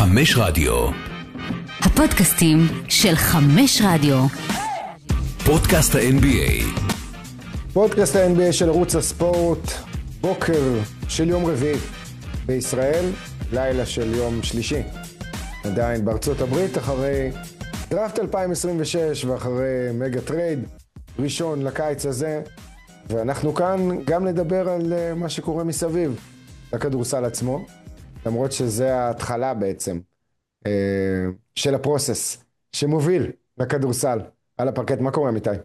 חמש רדיו. הפודקאסטים של חמש רדיו. פודקאסט ה-NBA. פודקאסט ה-NBA של ערוץ הספורט, בוקר של יום רביעי בישראל, לילה של יום שלישי. עדיין בארצות הברית, אחרי דראפט 2026 ואחרי מגה טרייד ראשון לקיץ הזה, ואנחנו כאן גם לדבר על מה שקורה מסביב לכדורסל עצמו, למרות שזה ההתחלה בעצם של הפרוסס שמוביל לכדורסל על הפרקט. מה קורה, אמיתי?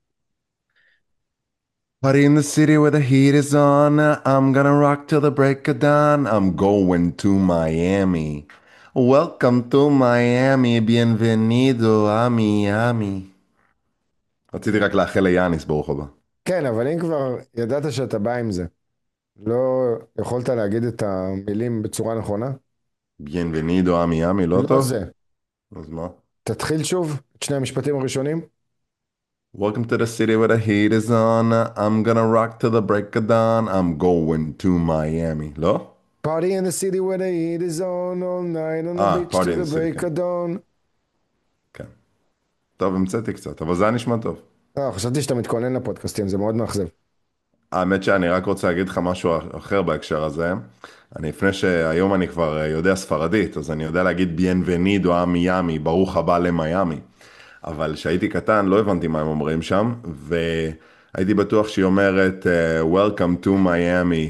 Party in the city where the heat is on. I'm gonna rock till the break of dawn. I'm going to Miami. Welcome to Miami. Bienvenido a Miami. רציתי רק לאחל ליאניס, ברוך הבא. כן, אבל אם כבר ידעת שאתה בא עם זה, לא יכולת להגיד את המילים בצורה נכונה? Bienvenido a Miami, לא טוב? לא זה. אז מה? תתחיל שוב את שני המשפטים הראשונים. Welcome to the city where the heat is on. I'm gonna rock till the break of dawn. I'm going to Miami. לא? Party in the city where the heat is on all night on the beach Party to in the the city, break כן. of dawn. כן. טוב, המצאתי קצת, אבל זה היה נשמע טוב. חשבתי שאתה מתכונן לפודקאסטים, זה מאוד מאכזב. האמת שאני רק רוצה להגיד לך משהו אחר בהקשר הזה. לפני שהיום אני כבר יודע ספרדית, אז אני יודע להגיד ביינבנידו a מיאמי, ברוך הבא למיאמי. אבל כשהייתי קטן לא הבנתי מה הם אומרים שם, והייתי בטוח שהיא אומרת Welcome to Miami,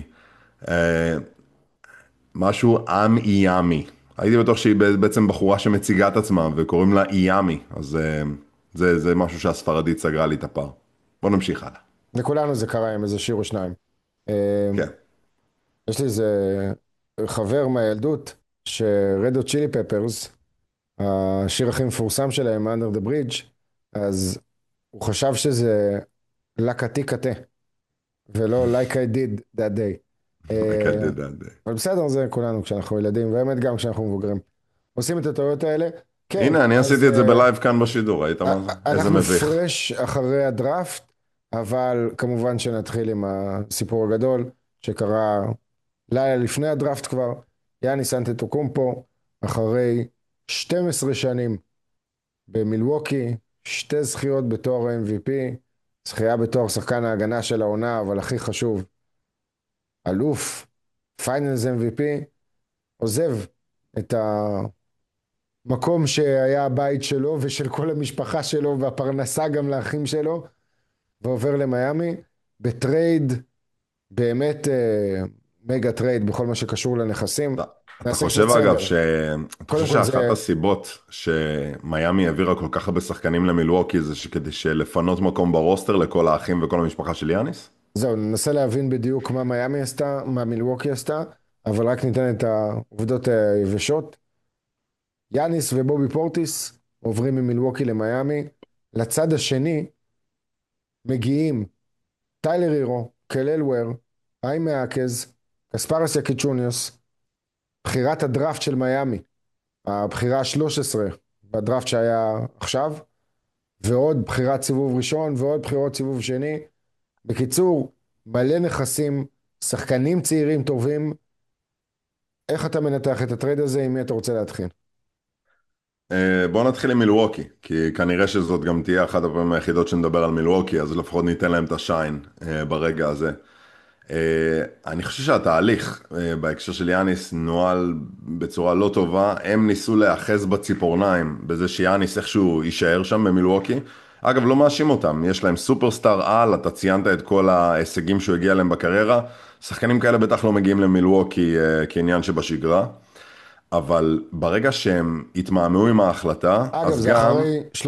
משהו עם איאמי. הייתי בטוח שהיא בעצם בחורה שמציגה את עצמה וקוראים לה איאמי, אז זה משהו שהספרדית סגרה לי את הפער. בוא נמשיך הלאה. לכולנו זה קרה עם איזה שיר או שניים. כן. יש לי איזה חבר מהילדות שרד הוט צ'ילי פפרס, השיר הכי מפורסם שלהם, Under the Bridge, אז הוא חשב שזה לקטי קטה, ולא like I did that day. Like I did that day. אבל בסדר, זה כולנו כשאנחנו ילדים, והאמת גם כשאנחנו מבוגרים. עושים את הטעויות האלה. כן, הנה, אני עשיתי את זה בלייב כאן בשידור, ראית מה זה? איזה אנחנו מביך. פרש אחרי הדראפט, אבל כמובן שנתחיל עם הסיפור הגדול, שקרה לילה לפני הדראפט כבר. יאניס אנטטוקומפו, אחרי 12 שנים במילווקי, 2 זכיות בתואר ה-MVP, זכייה בתואר שחקן ההגנה של העונה, אבל הכי חשוב, אלוף, פיינלס MVP, עוזב את המקום שהיה הבית שלו ושל כל המשפחה שלו והפרנסה גם לאחים שלו, ועובר למיאמי בטרייד, באמת מגה טרייד בכל מה שקשור לנכסים. אתה חושב אגב אתה חושב שאחת הסיבות שמיאמי העבירה כל כך הרבה שחקנים למילווקי זה שכדי שלפנות מקום ברוסטר לכל האחים וכל המשפחה של יאניס? זהו, ננסה להבין בדיוק מה מיאמי עשתה, מה מילווקי עשתה, אבל רק ניתן את העובדות היבשות. יאניס ובובי פורטיס עוברים ממילווקי למיאמי. לצד השני מגיעים טיילר הירו, קלל וויר, איים מאקז, קספרס יקיצ'וניוס, בחירת הדראפט של מיאמי, הבחירה ה-13 בדראפט שהיה עכשיו, ועוד בחירת סיבוב ראשון ועוד בחירות סיבוב שני. בקיצור, מלא נכסים, שחקנים צעירים טובים. איך אתה מנתח את הטרייד הזה? עם מי אתה רוצה להתחיל? בוא נתחיל עם מילווקי, כי כנראה שזאת גם תהיה אחת הפעמים היחידות שנדבר על מילווקי, אז לפחות ניתן להם את השיין ברגע הזה. אני חושב שהתהליך בהקשר של יאניס נועל בצורה לא טובה. הם ניסו להאחז בציפורניים בזה שיאניס איכשהו יישאר שם במילווקי. אגב, לא מאשים אותם, יש להם סופרסטאר על, אתה ציינת את כל ההישגים שהוא הגיע להם בקריירה. שחקנים כאלה בטח לא מגיעים למילווקי כעניין שבשגרה, אבל ברגע שהם התמהמהו עם ההחלטה, אגב, אז זה גם... אחרי